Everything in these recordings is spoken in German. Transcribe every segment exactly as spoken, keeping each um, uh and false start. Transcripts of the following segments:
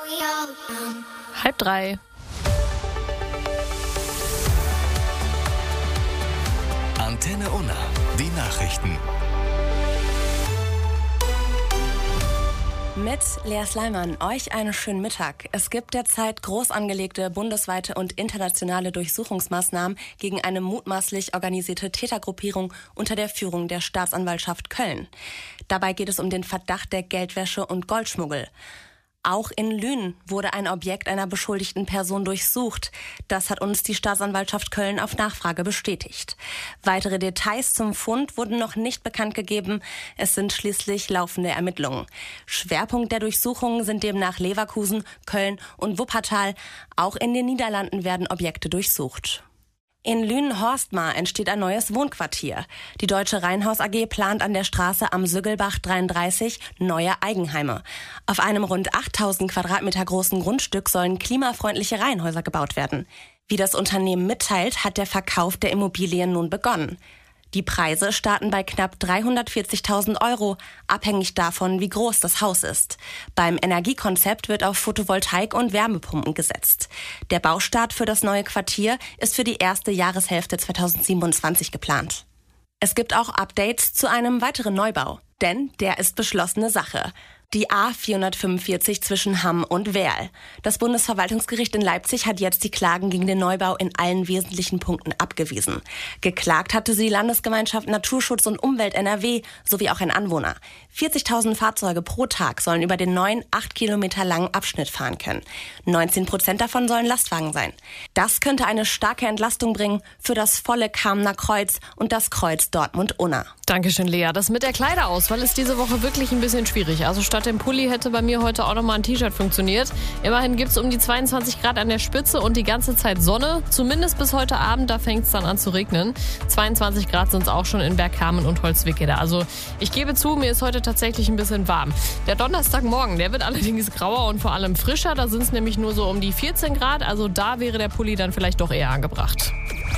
Halb drei. Antenne Unna, die Nachrichten. Mit Lea Sleiman, euch einen schönen Mittag. Es gibt derzeit groß angelegte bundesweite und internationale Durchsuchungsmaßnahmen gegen eine mutmaßlich organisierte Tätergruppierung unter der Führung der Staatsanwaltschaft Köln. Dabei geht es um den Verdacht der Geldwäsche und Goldschmuggel. Auch in Lünen wurde ein Objekt einer beschuldigten Person durchsucht. Das hat uns die Staatsanwaltschaft Köln auf Nachfrage bestätigt. Weitere Details zum Fund wurden noch nicht bekannt gegeben. Es sind schließlich laufende Ermittlungen. Schwerpunkt der Durchsuchungen sind demnach Leverkusen, Köln und Wuppertal. Auch in den Niederlanden werden Objekte durchsucht. In Lünen-Horstmar entsteht ein neues Wohnquartier. Die Deutsche Reihenhaus A G plant an der Straße am Süggelbach dreiunddreißig neue Eigenheime. Auf einem rund achttausend Quadratmeter großen Grundstück sollen klimafreundliche Reihenhäuser gebaut werden. Wie das Unternehmen mitteilt, hat der Verkauf der Immobilien nun begonnen. Die Preise starten bei knapp dreihundertvierzigtausend Euro, abhängig davon, wie groß das Haus ist. Beim Energiekonzept wird auf Photovoltaik und Wärmepumpen gesetzt. Der Baustart für das neue Quartier ist für die erste Jahreshälfte zweitausendsiebenundzwanzig geplant. Es gibt auch Updates zu einem weiteren Neubau, denn der ist beschlossene Sache. Die A vierhundertfünfundvierzig zwischen Hamm und Werl. Das Bundesverwaltungsgericht in Leipzig hat jetzt die Klagen gegen den Neubau in allen wesentlichen Punkten abgewiesen. Geklagt hatte sie die Landesgemeinschaft Naturschutz und Umwelt N R W sowie auch ein Anwohner. vierzigtausend Fahrzeuge pro Tag sollen über den neuen, acht Kilometer langen Abschnitt fahren können. neunzehn Prozent davon sollen Lastwagen sein. Das könnte eine starke Entlastung bringen für das volle Kamener Kreuz und das Kreuz Dortmund-Unna. Dankeschön, Lea. Das mit der Kleiderauswahl ist diese Woche wirklich ein bisschen schwierig. Also statt dem Pulli hätte bei mir heute auch noch mal ein T-Shirt funktioniert. Immerhin gibt es um die zweiundzwanzig Grad an der Spitze und die ganze Zeit Sonne. Zumindest bis heute Abend, da fängt es dann an zu regnen. zweiundzwanzig Grad sind es auch schon in Bergkamen und Holzwickede. Also ich gebe zu, mir ist heute tatsächlich ein bisschen warm. Der Donnerstagmorgen, der wird allerdings grauer und vor allem frischer. Da sind es nämlich nur so um die vierzehn Grad. Also da wäre der Pulli dann vielleicht doch eher angebracht.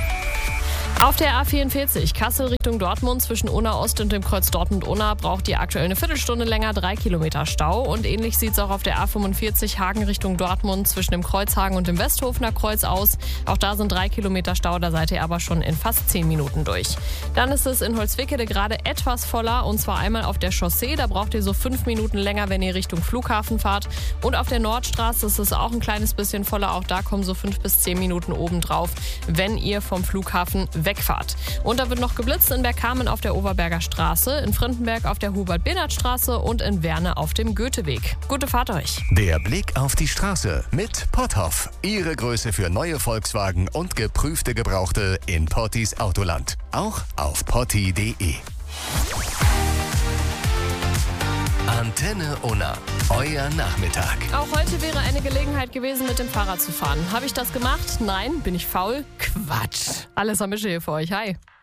Auf der A vierundvierzig Kassel Richtung Dortmund zwischen Unna Ost und dem Kreuz Dortmund-Unna braucht ihr aktuell eine Viertelstunde länger, drei Kilometer Stau. Und ähnlich sieht es auch auf der A fünfundvierzig Hagen Richtung Dortmund zwischen dem Kreuzhagen und dem Westhofener Kreuz aus. Auch da sind drei Kilometer Stau, da seid ihr aber schon in fast zehn Minuten durch. Dann ist es in Holzwickede gerade etwas voller und zwar einmal auf der Chaussee. Da braucht ihr so fünf Minuten länger, wenn ihr Richtung Flughafen fahrt. Und auf der Nordstraße ist es auch ein kleines bisschen voller. Auch da kommen so fünf bis zehn Minuten obendrauf, wenn ihr vom Flughafen wegfahrt. Und da wird noch geblitzt in Bergkamen auf der Overberger Straße, in Frindenberg auf der Hubert-Bernhard-Straße und in Werne auf dem Goetheweg. Gute Fahrt euch. Der Blick auf die Straße mit Potthoff. Ihre Größe für neue Volkswagen und geprüfte Gebrauchte in Pottis Autoland. Auch auf potti punkt de. Antenne Unna, euer Nachmittag. Auch heute wäre eine Gelegenheit gewesen, mit dem Fahrrad zu fahren. Habe ich das gemacht? Nein. Bin ich faul? Quatsch. Alles am Mische hier für euch. Hi.